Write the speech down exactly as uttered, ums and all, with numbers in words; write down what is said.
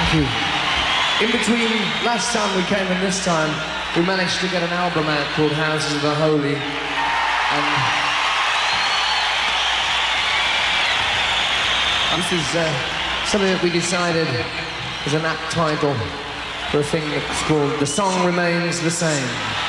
Thank you. In between last time we came and this time, we managed to get an album out called Houses of the Holy. And this is uh, something that we decided is an apt title for a thing that's called The Song Remains the Same.